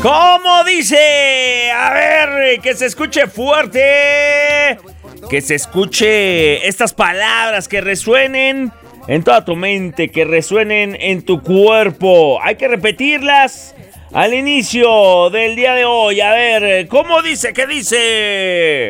¿Cómo dice? A ver, que se escuche fuerte. Que se escuche estas palabras, que resuenen en toda tu mente, que resuenen en tu cuerpo. Hay que repetirlas al inicio del día de hoy. A ver, ¿cómo dice? ¿Qué dice?